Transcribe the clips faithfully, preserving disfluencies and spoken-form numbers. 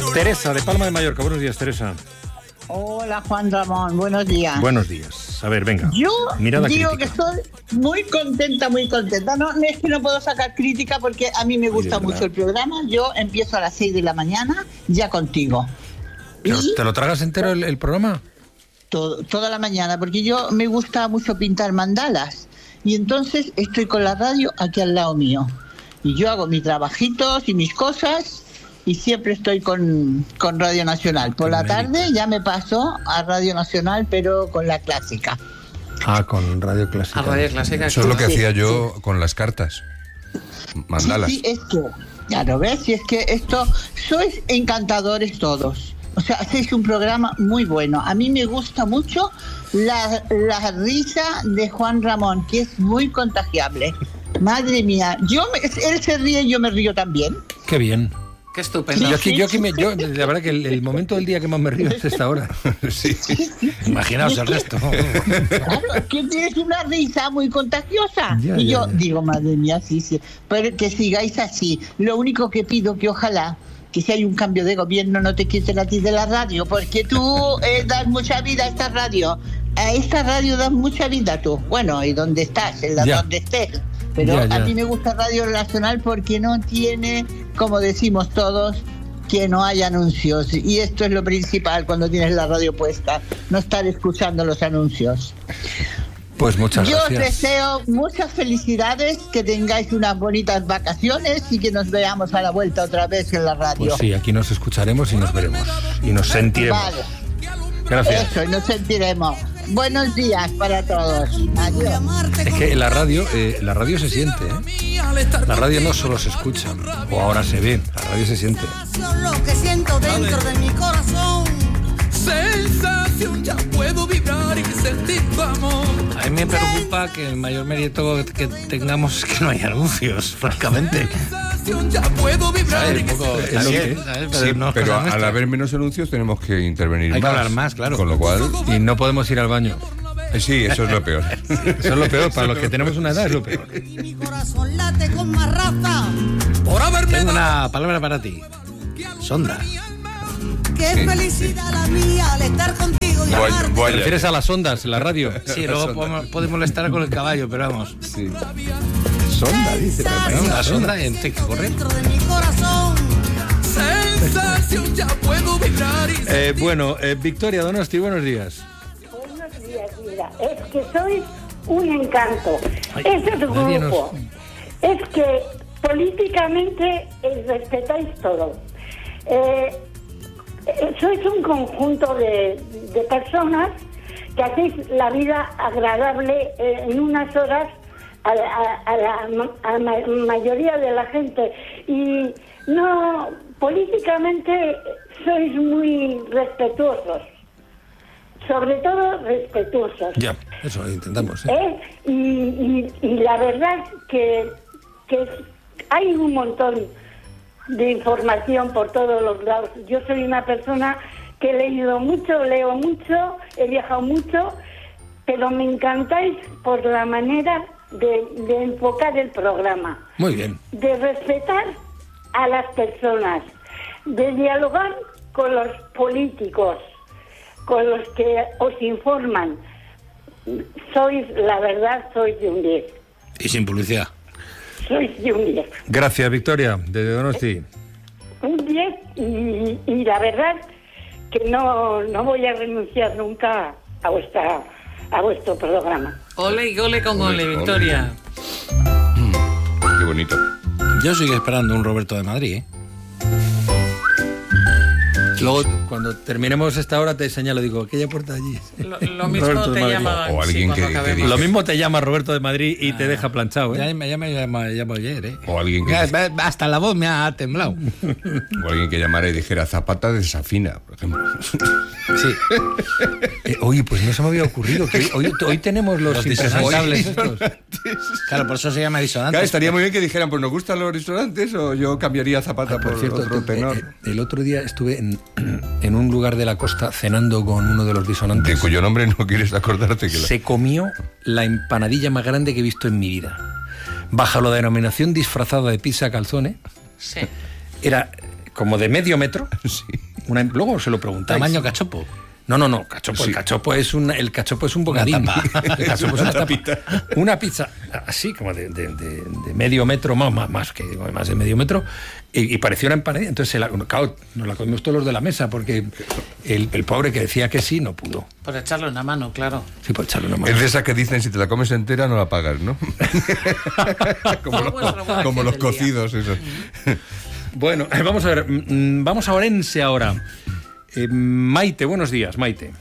Teresa, de Palma de Mallorca. Buenos días, Teresa. Hola, Juan Ramón. Buenos días. Buenos días. A ver, venga. Yo Mirada digo crítica. que estoy muy contenta, muy contenta. No, no es que no puedo sacar crítica porque a mí me gusta Ay, de mucho verdad. el programa. Yo empiezo a las seis de la mañana ya contigo. ¿Te, Y te lo tragas entero el, el programa? todo- toda la mañana, porque yo me gusta mucho pintar mandalas. Y entonces estoy con la radio aquí al lado mío. Y yo hago mis trabajitos y mis cosas y siempre estoy con, con Radio Nacional. Por Qué la mérito. tarde ya me paso a Radio Nacional, pero con la clásica. Ah, con Radio Clásica. A Radio Clásica. Eso es lo que Sí, hacía sí. yo con las cartas. Mandalas. Sí, sí, es que, claro, ¿ves? Si es que esto, sois encantadores todos. O sea, hacéis un programa muy bueno. A mí me gusta mucho la, la risa de Juan Ramón, que es muy contagiable. Madre mía, yo me- él se ríe y yo me río también. Qué bien. Qué estupendo. Yo aquí, yo aquí me, yo, la verdad que el, el momento del día que más me río es esta hora. Sí. Imaginaos el resto. Claro, es que tienes una risa muy contagiosa. Ya, y ya, yo ya. digo, madre mía, sí, sí. Pero que sigáis así. Lo único que pido que ojalá que si hay un cambio de gobierno no te quiten a ti de la radio, porque tú eh, das mucha vida a esta radio. A esta radio das mucha vida tú. Bueno, y donde estás, en la Ya. donde estés. Pero Ya, ya. a mí me gusta Radio Nacional porque no tiene, como decimos todos, que no haya anuncios. Y esto es lo principal cuando tienes la radio puesta, no estar escuchando los anuncios. Pues muchas Yo os gracias. deseo muchas felicidades, que tengáis unas bonitas vacaciones y que nos veamos a la vuelta otra vez en la radio. Pues sí, aquí nos escucharemos y nos veremos. Y nos sentiremos. Vale, Gracias. eso, y nos sentiremos. Buenos días para todos. Adiós. Es que la radio, eh, la radio se siente, ¿eh? La radio no solo se escucha, o ahora se ve, la radio se siente. Lo que siento dentro de mi corazón. Sensación, ya puedo vibrar y sentir tu amor. A mí me preocupa que el mayor mérito que tengamos es que no haya anuncios, francamente. Sensación, ya puedo vibrar ¿Sabes? y Un poco, Es lo también, que- ¿sabes? Sí, no es pero cosa al nuestra. haber menos anuncios tenemos que intervenir Hay que más. hablar más, claro. Con lo cual, Y no podemos ir al baño. eh, sí, eso es lo peor. Eso es lo peor, para los que tenemos una edad es lo peor. Y mi corazón late con más raza. por haberme Tengo dado una palabra para ti. Sonda. Qué felicidad la mía al estar contigo y Voy- amarte. voy- ¿Te refieres a las ondas, la radio? Sí, luego podemos, podemos molestar con el caballo, pero vamos. Sí. Sonda, dice. Pero una sonda y tiene que correr. Dentro de mi corazón. sensación, ya puedo vibrar y Eh, bueno, eh, Victoria Donosti, buenos días. Buenos días, mira, es que sois un encanto. Ay, Ese es tu nadie grupo. Es que políticamente eh, respetáis todo. Eh, eh, sois un conjunto de, de personas que hacéis la vida agradable eh, en unas horas a, a- a la ma- a ma- mayoría de la gente. Y no, políticamente sois muy respetuosos. Sobre todo respetuosos. Ya, eso intentamos. ¿eh? ¿Eh? Y, y- y la verdad que, que es- hay un montón de información por todos los lados. Yo soy una persona que he leído mucho, leo mucho, he viajado mucho, pero me encantáis por la manera de, de enfocar el programa, Muy bien. de respetar a las personas, de dialogar con los políticos, con los que os informan. Sois, la verdad, sois de un diez. Y sin publicidad. Sois de un diez. Gracias, Victoria, de Donosti. Un diez y, y la verdad que no, no voy a renunciar nunca a vuestra a vuestro programa. Ole y ole con ole, Ole, Victoria. Qué bonito. Yo sigo esperando un Roberto de Madrid, ¿eh? Luego, cuando terminemos esta hora, te señalo, digo, aquella puerta allí. Lo, lo mismo Roberto de te Madrid. llamaban. O alguien sí, que- cuando que acabemos. diga- Lo mismo te llama Roberto de Madrid y te deja planchado, Ya, ¿eh? me- ya me llamó, llamó ayer, ¿eh? O alguien que- Ya, va- hasta la voz me ha temblado. O alguien que llamara y dijera Zapata desafina, por ejemplo. Sí. Eh, oye, pues no se me había ocurrido que hoy, hoy, hoy tenemos los, Los impresentables disonantes. estos. Claro, por eso se llama disonante. Claro, estaría muy bien que dijeran, pues nos gustan los restaurantes, o yo cambiaría Zapata Ah, por, por cierto, otro tú, tenor. eh, eh, el otro día estuve en, en un lugar de la costa cenando con uno de los de disonantes. cuyo nombre no quieres acordarte que la... Se comió la empanadilla más grande que he visto en mi vida. Bajo la denominación disfrazada de pizza calzone, Sí. era como de medio metro. Sí. Una, luego se lo preguntáis. Tamaño cachopo. No, no, no, cachopo. Sí. El cachopo es un, el cachopo es un bocadín. Una tapa. El cachopo es una, Una tapa. tapita. Una pizza así, como de, de, de, de medio metro, más, más, más que más de medio metro, y, y parecía una empanadilla. Entonces, se la, claro, nos la comimos todos los de la mesa, porque el, el pobre que decía que sí, no pudo. Por echarle una mano, claro. Sí, por echarle una mano. Es de esas que dicen si te la comes entera no la pagas, ¿no? como lo- Vuestra buena como los acción del día. cocidos, esos. Bueno, eh, vamos a ver, mm, vamos a Orense ahora. Eh, Maite, buenos días, Maite.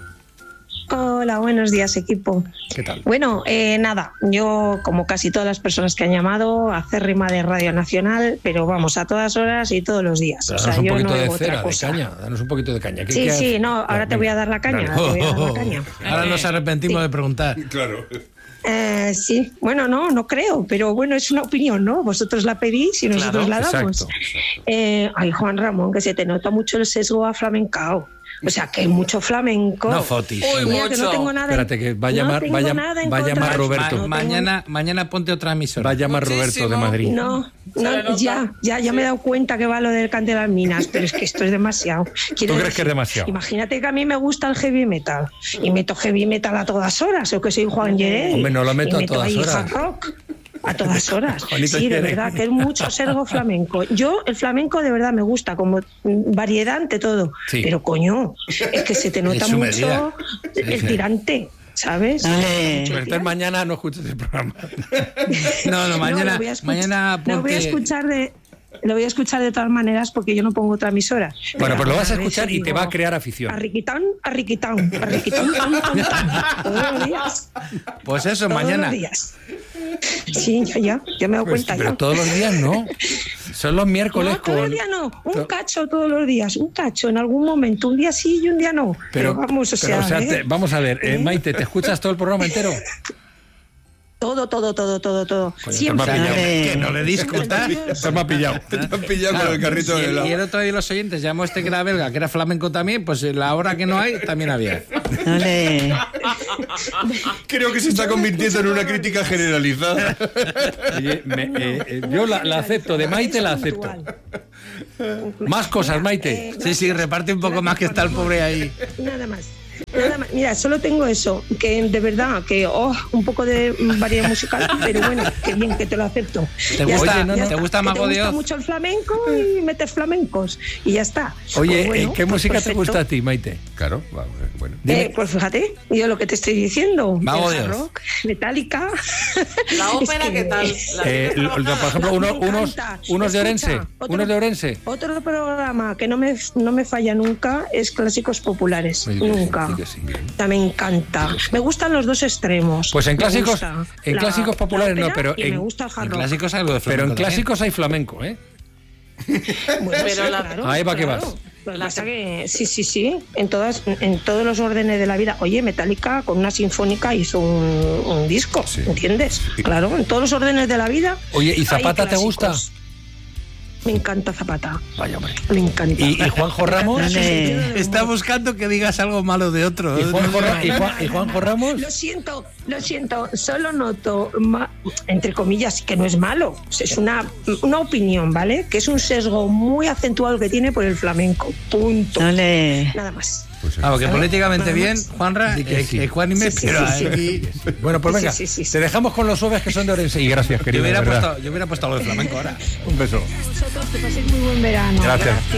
Hola, buenos días, equipo. ¿Qué tal? Bueno, eh, nada, yo como casi todas las personas que han llamado, acérrima de Radio Nacional, pero vamos, a todas horas y todos los días. Pero O sea, danos un yo poquito no de hago otra cera, de cosa. caña. Danos un poquito de caña. ¿Qué- Sí, qué sí, haces? no, ahora te voy a dar la caña, Dale. te voy a dar la caña. Ahora nos arrepentimos Sí. de preguntar. Claro. Eh, sí, bueno, no, no creo, pero bueno, es una opinión, ¿no? Vosotros la pedís y nosotros Claro, la damos. exacto, exacto. Eh, ay, Juan Ramón, que se te nota mucho el sesgo a flamencao. O sea, que hay mucho flamenco. No fotis. Uy, Mira, que no mucho. tengo nada en- Espérate, que va a no llamar, tengo va a llam- nada en va a contra llamar de- Roberto. no tengo- mañana, mañana ponte otra emisora. Va a llamar Roberto de Muchísimo. Madrid. No, Se le no, nota. ya, ya, ya me he dado cuenta que va lo del cante de las minas, pero es que esto es demasiado. Quiero ¿Tú crees que es demasiado? Imagínate que a mí me gusta el heavy metal y meto heavy metal a todas horas, o que soy Juan Llerey. Hombre, no lo meto y a todas ahí horas. hard rock. A todas horas. Juanito Sí, de Llerey. verdad, que es mucho sergo flamenco. Yo, el flamenco de verdad me gusta, como mm, variedad ante todo. Sí. Pero coño, es que se te nota En su mucho medida. el sí. tirante, ¿sabes? Mucho Pero entonces tirante. mañana no escuches el programa. No, no, mañana, lo voy a escuchar- mañana lo voy a ponte... escuchar de lo voy a escuchar de todas maneras porque yo no pongo otra emisora. Bueno, pues lo vas a ver escuchar si y te digo, va a crear afición. Arriquitán, arriquitán, arriquitán, tan, tan, tan, todos los días. Pues eso, Todos mañana. los días. Sí, ya, ya, ya me he dado Pues, cuenta pero ya. todos los días no. Son los miércoles No, todos con... los días no, un to- cacho todos los días, un cacho en algún momento, un día sí y un día no. Pero, vamos, o pero, sea, ¿eh? te- vamos a ver, eh, ¿Eh? Maite, ¿te escuchas todo el programa entero? todo, todo, todo, todo, todo. Coño, Siempre. te me ha pillado. Que no le discutas. Se me ha pillado. Te han pillado con el carrito y, de el, helado. y el otro día los oyentes llamó este que era belga, que era flamenco también, pues en la hora que no hay, también había. Creo que se está convirtiendo en una crítica generalizada. Oye, me- eh, eh, yo la, la acepto, de Maite la acepto. Más cosas, Maite. Eh, Sí, sí, reparte un poco más que está el pobre ahí. Nada más. Nada más. Mira, solo tengo eso, que de verdad, que oh, un poco de variedad musical, pero bueno, que bien, que te lo acepto. ¿Te Ya gusta- está, no, ya no, te está. gusta Que Mago te de gusta Oz? mucho el flamenco y metes flamencos y ya está. Oye, Pues bueno, eh, ¿qué pues música te perfecto. gusta a ti, Maite? Claro, va, bueno. Eh, pues fíjate, yo lo que te estoy diciendo, Mago el de hard Oz. rock, Metallica. La ópera, Es que- ¿qué tal? La Eh, ópera lo- lo- por ejemplo, Me uno- encanta. unos, unos de Orense. Escucha, otro- Unos de Orense. Otro programa que no me, no me falla nunca es Clásicos Populares. Sí, que sí, nunca. sí que sí. O sea, me encanta. Me gustan los dos extremos. Pues en Me clásicos, gusta en la- clásicos la populares no, ópera pero y en, me gusta el hard En rock. clásicos hay algo de pero flamenco en clásicos hay flamenco, ¿eh? Bueno, Pero sí, la- claro, Ahí va que claro. vas. Lo que La- pasa que sí, sí, sí, en todas, en todos los órdenes de la vida. Oye, Metallica con una sinfónica hizo un, un disco, Sí. ¿entiendes? Claro, en todos los órdenes de la vida. Oye, ¿y hay Zapata te gusta? clásicos. Me encanta Zapata, Vaya, hombre. me encanta. ¿Y, y Juanjo Ramos? Me encanta su sentido del Está humor. buscando que digas algo malo de otro. ¿Y Juanjo, Ra- y No, Juan- no, y no, Juanjo no. Ramos? Lo siento, lo siento, solo noto, ma- entre comillas, que no es malo, es una, una opinión, ¿vale? Que es un sesgo muy acentuado que tiene por el flamenco, punto. Nada más. Pues, Ah, porque ¿Vale? políticamente Nada bien, más. Juanra, Di que eh, sí. ecuánime, Sí, sí, pero sí, sí. aquí... Bueno, pues Sí, venga, sí, sí, sí. te dejamos con los suaves que son de Orense. Y gracias, Yo querido. hubiera, de verdad. puesto, yo hubiera puesto algo de flamenco ahora. Un beso. Vosotros que paséis muy buen verano. Gracias.